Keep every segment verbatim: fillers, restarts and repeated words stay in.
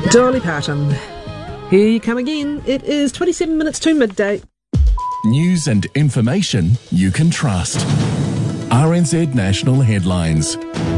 Dolly Parton. Here you come again. It is twenty-seven minutes to midday. News and information you can trust. R N Z National Headlines.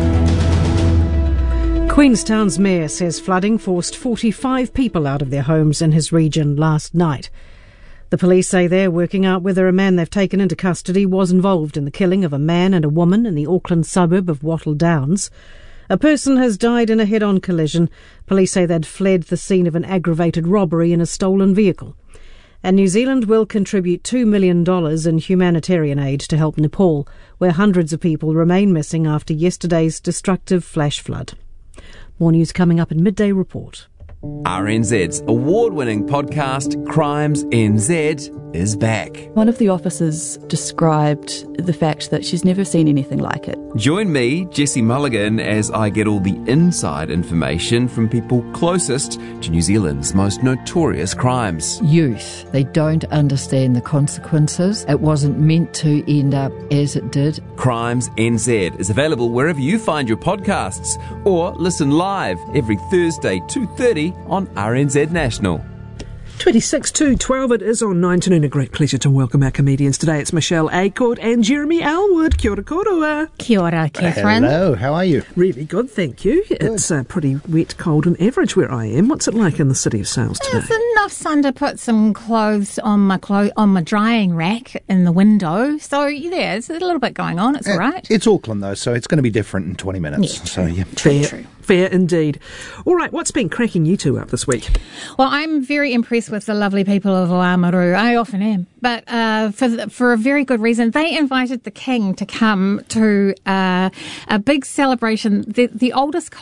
Queenstown's mayor says flooding forced forty-five people out of their homes in his region last night. The police say they're working out whether a man they've taken into custody was involved in the killing of a man and a woman in the Auckland suburb of Wattle Downs. A person has died in a head-on collision. Police say they'd fled the scene of an aggravated robbery in a stolen vehicle. And New Zealand will contribute two million dollars in humanitarian aid to help Nepal, where hundreds of people remain missing after yesterday's destructive flash flood. More news coming up in Midday Report. R N Z's award-winning podcast, Crimes N Z, is back. One of the officers described the fact that she's never seen anything like it. Join me, Jesse Mulligan, as I get all the inside information from people closest to New Zealand's most notorious crimes. Youth, they don't understand the consequences. It wasn't meant to end up as it did. Crimes N Z is available wherever you find your podcasts, or listen live every Thursday, two thirty on R N Z National. twenty-six to twelve it is on nine to noon. A great pleasure to welcome our comedians today. It's Michelle Acord and Jeremy Elwood. Kia ora koroa. Kia ora, Catherine. Hello, how are you? Really good, thank you. Good. It's uh, pretty wet, cold and average where I am. What's it like in the city of Sales today? There's enough sun to put some clothes on my clo- on my drying rack in the window. So, yeah, there's a little bit going on. It's all right. It's Auckland, though, so it's going to be different in twenty minutes. Yeah, so, yeah. Fair, true. fair indeed. All right, what's been cracking you two up this week? Well, I'm very impressed with the lovely people of Oamaru. I often am. But uh, for the, for a very good reason. They invited the king to come to uh, a big celebration, the, the oldest